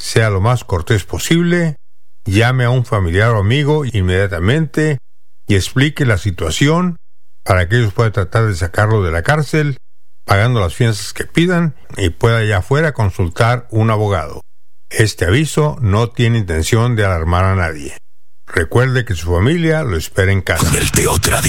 sea lo más cortés posible, llame a un familiar o amigo inmediatamente y explique la situación para que ellos puedan tratar de sacarlo de la cárcel, pagando las fianzas que pidan, y pueda allá afuera consultar un abogado. Este aviso no tiene intención de alarmar a nadie. Recuerde que su familia lo espera en casa. Convierte otra